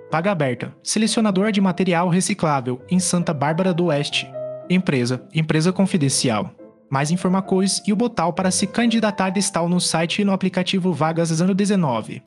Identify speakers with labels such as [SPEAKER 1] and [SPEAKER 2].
[SPEAKER 1] Vaga aberta. Selecionador de material reciclável em Santa Bárbara do Oeste. Empresa confidencial. Mais informações e o botão para se candidatar está no site e no aplicativo Vagas 019.